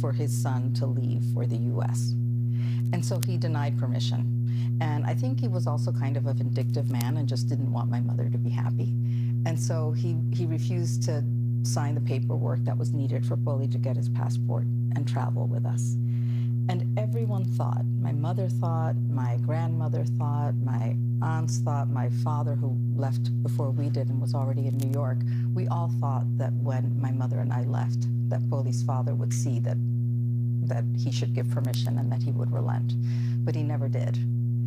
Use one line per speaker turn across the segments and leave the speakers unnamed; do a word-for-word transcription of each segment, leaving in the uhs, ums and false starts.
for his son to leave for the U S. And so he denied permission. And I think he was also kind of a vindictive man and just didn't want my mother to be happy. And so he, he refused to sign the paperwork that was needed for Poli to get his passport and travel with us. And everyone thought, my mother thought, my grandmother thought, my aunts thought, my father, who left before we did and was already in New York, we all thought that when my mother and I left, that Poli's father would see that, that he should give permission and that he would relent. But he never did.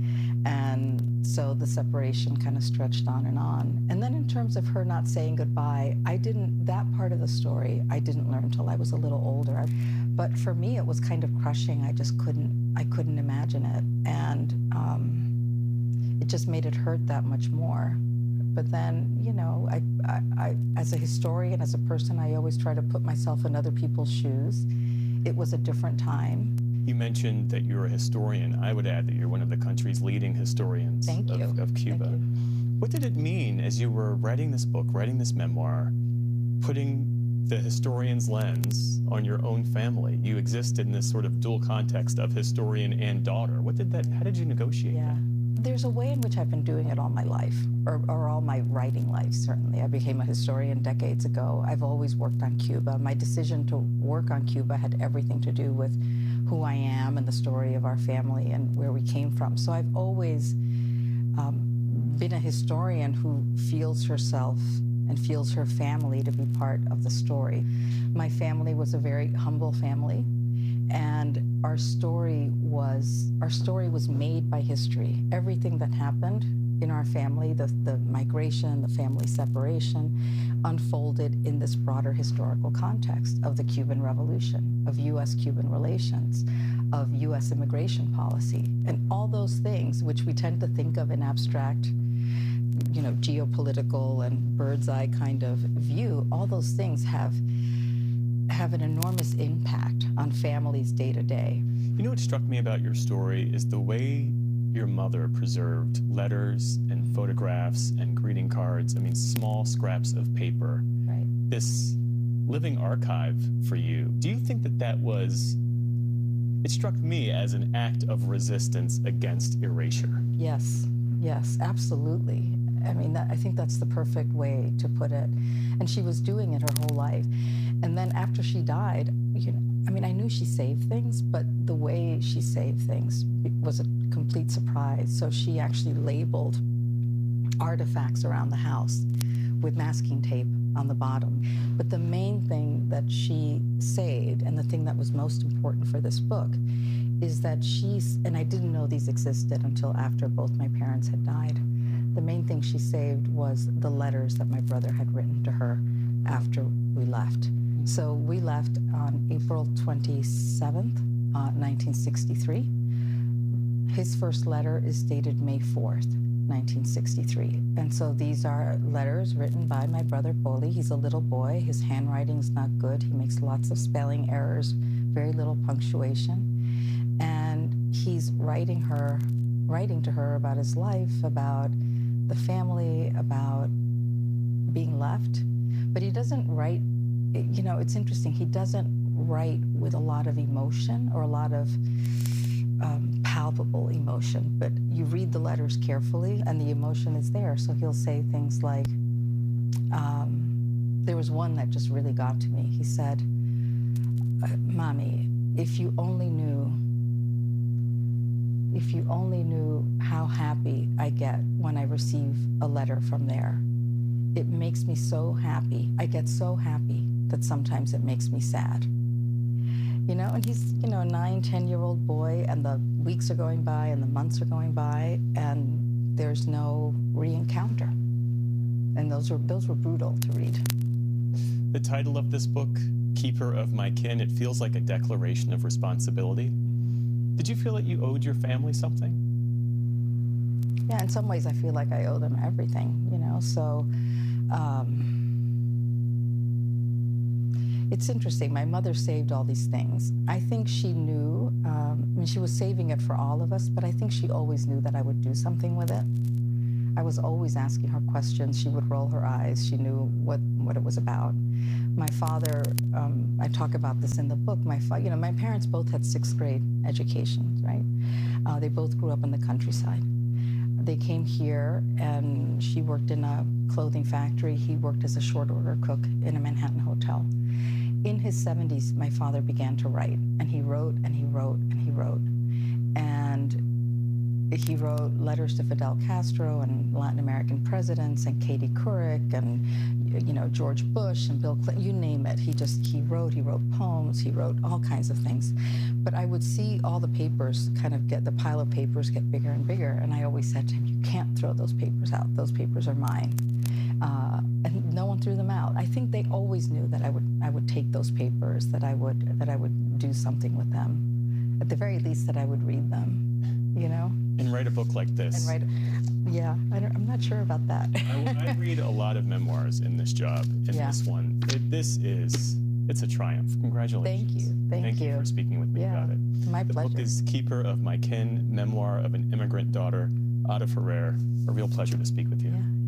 And so the separation kind of stretched on and on. And then in terms of her not saying goodbye, I didn't, that part of the story, I didn't learn until I was a little older. But for me, it was kind of crushing. I just couldn't, I couldn't imagine it. And um, it just made it hurt that much more. But then, you know, I, I, I, as a historian, as a person, I always try to put myself in other people's shoes. It was a different time.
You mentioned that you're a historian. I would add that you're one of the country's leading historians
Thank you.
Of, of Cuba.
Thank you.
What did it mean as you were writing this book, writing this memoir, putting the historian's lens on your own family? You existed in this sort of dual context of historian and daughter. What did that, how did you negotiate
yeah.
that?
There's a way in which I've been doing it all my life, or, or all my writing life, certainly. I became a historian decades ago. I've always worked on Cuba. My decision to work on Cuba had everything to do with who I am and the story of our family and where we came from. So I've always um, been a historian who feels herself and feels her family to be part of the story. My family was a very humble family, and our story was our story was made by history. Everything that happened in our family, the, the migration, the family separation, unfolded in this broader historical context of the Cuban Revolution, of U S Cuban relations, of U S immigration policy, and all those things which we tend to think of in abstract, you know, geopolitical and bird's eye kind of view. All those things have have an enormous impact on families day to day.
You know what struck me about your story is the way your mother preserved letters and photographs and greeting cards. I mean, small scraps of paper.
Right.
This living archive for you. Do you think that that was, it struck me as an act of resistance against erasure?
Yes, yes, absolutely. I mean, that, I think that's the perfect way to put it. And she was doing it her whole life. And then after she died, you know, I mean, I knew she saved things, but the way she saved things was a complete surprise. So she actually labeled artifacts around the house with masking tape on the bottom. But the main thing that she saved, and the thing that was most important for this book, is that she's, and I didn't know these existed until after both my parents had died. The main thing she saved was the letters that my brother had written to her after we left. So we left on April twenty-seventh, uh, nineteen sixty-three. His first letter is dated May fourth, nineteen sixty-three. And so these are letters written by my brother Poli. He's a little boy. His handwriting's not good. He makes lots of spelling errors, very little punctuation. And he's writing her, writing to her about his life, about the family, about being left. But he doesn't write, you know, it's interesting. He doesn't write with a lot of emotion or a lot of um, palpable emotion, but you read the letters carefully and the emotion is there. So he'll say things like, um, there was one that just really got to me. He said, Mommy, if you only knew, if you only knew how happy I get when I receive a letter from there. It makes me so happy. I get so happy that sometimes it makes me sad. You know, and he's, you know, a nine, ten-year-old boy, and the weeks are going by and the months are going by, and there's no re-encounter. And those were, those were brutal to read.
The title of this book, Keeper of My Kin, it feels like a declaration of responsibility. Did you feel that you owed your family something?
Yeah, in some ways I feel like I owe them everything, you know, so um, it's interesting. My mother saved all these things. I think she knew, um, I mean, she was saving it for all of us, but I think she always knew that I would do something with it. I was always asking her questions. She would roll her eyes. She knew what, what it was about. My father, um, I talk about this in the book. My fa- you know, my parents both had sixth grade educations, right? Uh, they both grew up in the countryside. They came here, and she worked in a clothing factory. He worked as a short order cook in a Manhattan hotel. In his seventies, my father began to write, and he wrote and he wrote and he wrote. And he wrote letters to Fidel Castro and Latin American presidents and Katie Couric and, you know, George Bush and Bill Clinton, you name it. He just, he wrote, he wrote poems, he wrote all kinds of things. But I would see all the papers kind of get, the pile of papers get bigger and bigger. And I always said to him, you can't throw those papers out. Those papers are mine. Uh, and no one threw them out. I think they always knew that I would, I would take those papers, that I would, that I would do something with them. At the very least, that I would read them, you know?
And write a book like this.
And write, yeah, I don't, I'm not sure about that.
I, I read a lot of memoirs in this job, and
Yeah.
this one, it, this is, it's a triumph. Congratulations.
Thank you. Thank
Thank you
you.
for speaking with me
Yeah,
about it.
my
The
pleasure.
book is Keeper of My Kin, Memoir of an Immigrant Daughter, Ada Ferrer. A real pleasure to speak with you.
Yeah.